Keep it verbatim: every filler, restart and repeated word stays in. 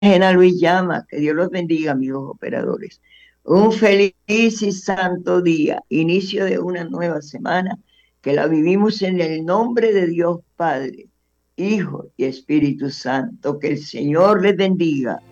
Gena Luis llama, que Dios los bendiga, amigos operadores. Un feliz y santo día, inicio de una nueva semana, que la vivimos en el nombre de Dios Padre, Hijo y Espíritu Santo. Que el Señor les bendiga.